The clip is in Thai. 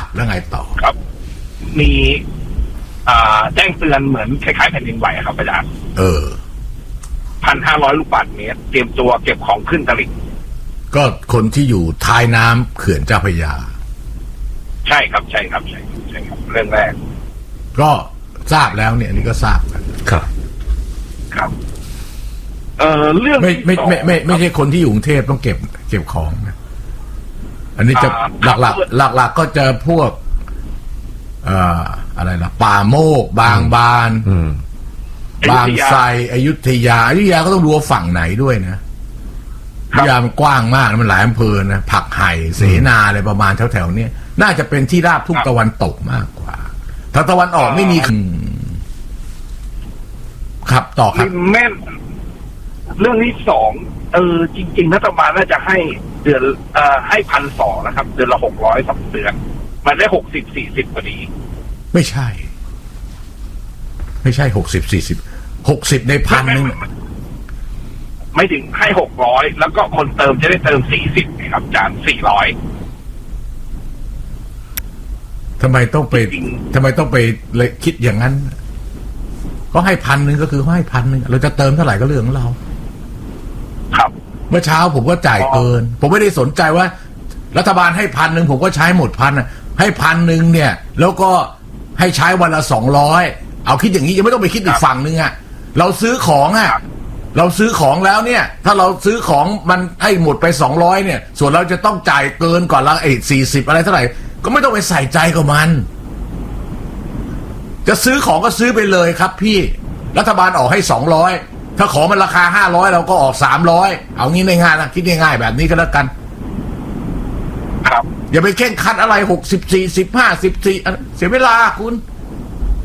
แล้วไงต่อครับมีแจ้งเตือนเหมือนคล้ายๆแผ่นดินไหวครับอาจารย์1,500 ลูกบาศก์เมตรเตรียมตัวเก็บของขึ้นตลิ่งก็คนที่อยู่ท้ายน้ำเขื่อนเจ้าพระยาใช่ครับเรื่องแรกก็ทราบแล้วเนี่ยอันนี้ก็ทราบกันครับเรื่องไม่ใช่คนที่อยู่กรุงเทพต้องเก็บของนะอันนี้จะหลักก็จะพวกอะไรล่ะป่าโมกบางบานบางไทรอยุธยาก็ต้องดูว่าฝั่งไหนด้วยนะอยุธยามันกว้างมากมันหลายอำเภอนะผักไห่เสนาอะไรประมาณแถวๆนี้น่าจะเป็นที่ราบทุ่งตะวันตกมากกว่าทางตะวันออกไม่มีครับต่อครับแม่นเรื่องที่สองจริงๆรัฐบาลน่าจะให้เดือนให้1,200นะครับเดือนละ600 2 เดือนมันได้60-40พอดีไม่ใช่60-40 ใน1,000นึงไม่ถึงให้600แล้วก็คนเติมจะได้เติม40นะครับอาจารย์400 ทำไมต้องไปเลยคิดอย่างนั้นก็ให้1,000ก็คือให้1,000เราจะเติมเท่าไหร่ก็เรื่องของเราครับเมื่อเช้าผมก็จ่ายเกินผมไม่ได้สนใจว่ารัฐบาลให้1,000ผมก็ใช้หมด1,000ให้1,000เนี่ยแล้วก็ให้ใช้วันละ200เอาคิดอย่างนี้ยังไม่ต้องไปคิดอีกฝั่งนึงเราซื้อของเราซื้อของแล้วเนี่ยถ้าเราซื้อของมันให้หมดไป200เนี่ยส่วนเราจะต้องจ่ายเกินก่อนละ40อะไรเท่าไหร่ก็ไม่ต้องไปใส่ใจกับมันจะซื้อของก็ซื้อไปเลยครับพี่รัฐบาลออกให้200ถ้าของมันราคา500เราก็ออก300เอางี้ง่ายๆนะคิดง่ายๆแบบนี้ก็แล้วกันครับอย่าไปเข่งคัดอะไร60 40 50 14เสียเวลาคุณ